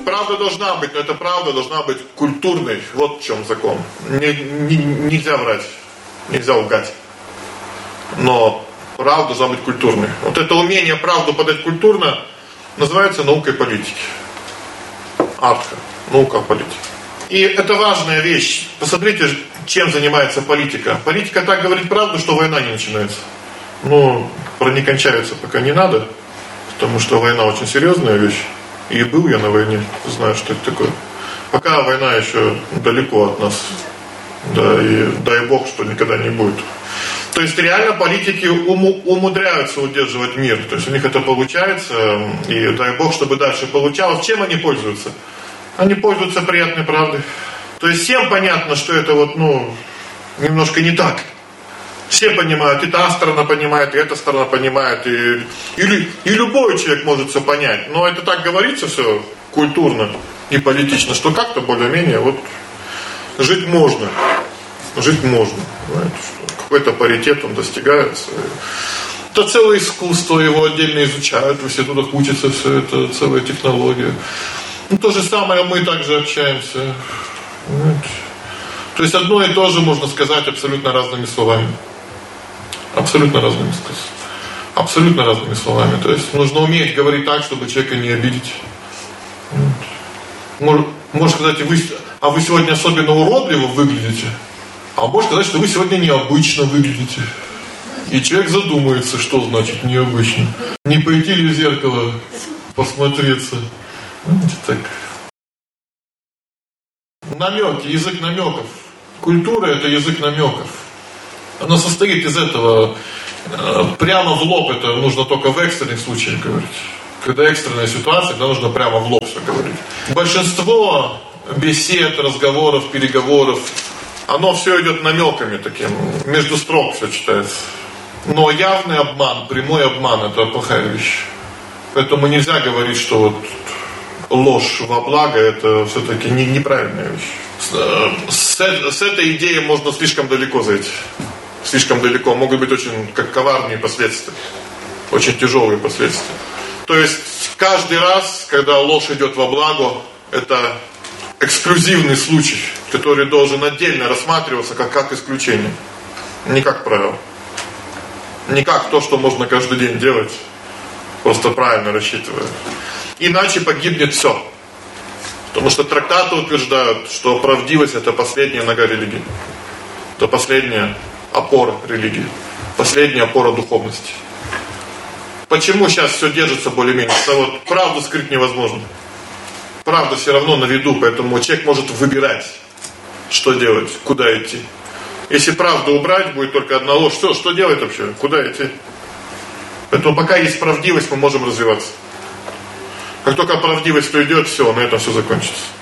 правда должна быть, но эта правда должна быть культурной. Вот в чем закон. Нельзя врать, нельзя лгать. Но правда должна быть культурной. Вот это умение правду подать культурно называется наукой политики. Артха. Наука о политике. И это важная вещь. Посмотрите, чем занимается политика. Политика так говорит правду, что война не начинается. Но про не кончается пока не надо, потому что война очень серьезная вещь. И был я на войне, знаю, что это такое. Пока война еще далеко от нас. Да, и дай Бог, что никогда не будет. То есть реально политики умудряются удерживать мир. То есть у них это получается. И дай Бог, чтобы дальше получалось. Чем они пользуются? Они пользуются приятной правдой. То есть всем понятно, что это вот, немножко не так. Все понимают, и та сторона понимает, и эта сторона понимает, и любой человек может все понять. Но это так говорится все культурно и политично, что как-то более-менее вот жить можно. Жить можно. Какой-то паритет он достигается. Это целое искусство, его отдельно изучают, в институтах учатся, все это целая технология. То же самое мы также общаемся. То есть одно и то же можно сказать абсолютно разными словами. Абсолютно разными сказать. Абсолютно разными словами. То есть нужно уметь говорить так, чтобы человека не обидеть. Может сказать, вы сегодня особенно уродливо выглядите. А может сказать, что вы сегодня необычно выглядите. И человек задумается, что значит необычно. Не пойти ли в зеркало посмотреться. Так. Намеки, язык намеков. Культура — это язык намеков. Она состоит из этого. Прямо в лоб это нужно только в экстренных случаях говорить. Когда экстренная ситуация, тогда нужно прямо в лоб все говорить. Большинство бесед, разговоров, переговоров, оно все идет намеками таким. Между строк все читается. Но явный обман, прямой обман — это плохая вещь. Поэтому нельзя говорить, что вот ложь во благо — это все-таки неправильная вещь. С этой идеей можно слишком далеко зайти. Слишком далеко. Могут быть очень коварные последствия. Очень тяжелые последствия. То есть каждый раз, когда ложь идет во благо, это эксклюзивный случай, который должен отдельно рассматриваться как исключение. Не как правило. Не как то, что можно каждый день делать, просто правильно рассчитывая. Иначе погибнет все. Потому что трактаты утверждают, что правдивость — это последняя нога религии. Это последняя опора религии. Последняя опора духовности. Почему сейчас все держится более-менее? Потому что вот правду скрыть невозможно. Правда все равно на виду, поэтому человек может выбирать, что делать, куда идти. Если правду убрать, будет только одна ложь. Все, что делать вообще? Куда идти? Поэтому пока есть правдивость, мы можем развиваться. Как только правдивость уйдет, все, на этом все закончится.